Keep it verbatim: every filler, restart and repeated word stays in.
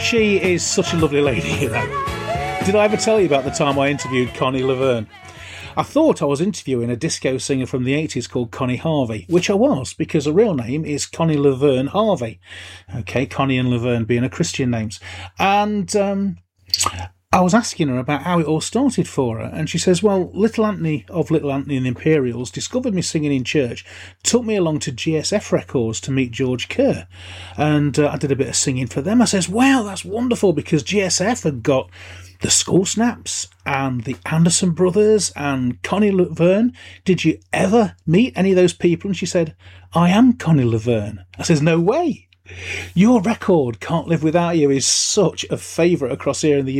She is such a lovely lady, you know. Did I ever tell you about the time I interviewed Connie Laverne? I thought I was interviewing a disco singer from the eighties called Connie Harvey, which I was, because her real name is Connie Laverne Harvey. Okay, Connie and Laverne being her Christian names. And um, I was asking her about how it all started for her, and she says, well, Little Anthony of Little Anthony and the Imperials discovered me singing in church, took me along to G S F Records to meet George Kerr, and uh, I did a bit of singing for them. I says, wow, that's wonderful, because G S F had got the School Snaps and the Anderson Brothers and Connie Laverne. Did you ever meet any of those people? And she said, I am Connie Laverne. I says, no way. Your record, Can't Live Without You, is such a favourite across here in the